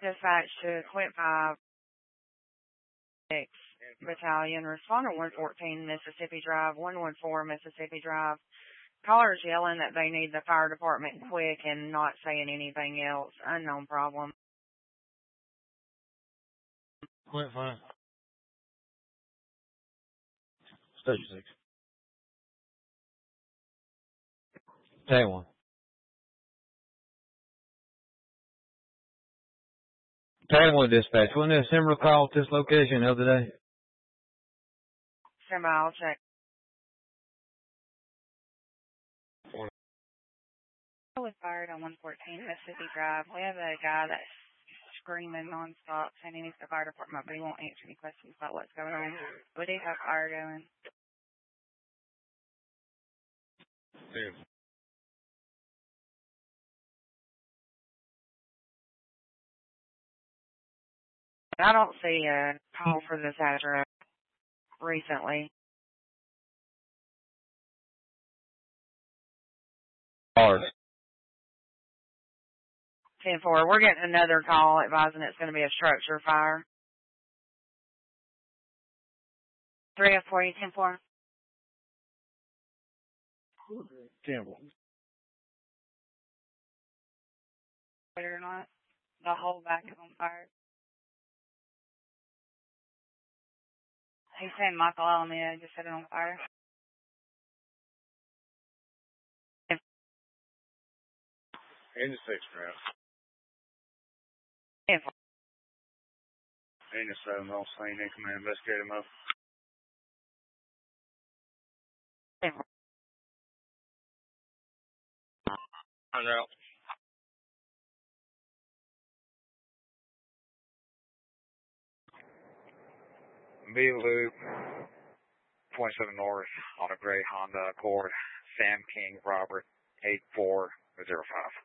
Dispatch to Quint 5 6 Battalion. Responder 114 Mississippi Drive, 114 Mississippi Drive. Callers yelling that they need the fire department quick and not saying anything else. Unknown problem. Quint 5. Station 6. Tag 1. Tag 1 dispatch. Wasn't there a similar call at this location the other day? Stand by, I'll check. I was fired on 114 Mississippi Drive. We have a guy that's screaming nonstop saying he needs the fire department, but he won't answer any questions about what's going on. We do have fire going. Dude. I don't see a call for this address recently. Hard. 10-4. We're getting another call advising it's going to be a structure fire. 304, 10-4. 10-4. Whether or not the whole back is on fire. He's saying Michael Alameda just set it on fire. 86, perhaps. 10-4. 87, on scene, in command, investigator mode. 10-4. I'm out. B Loop, 27 North, on a gray Honda Accord, Sam King, Robert, 8405.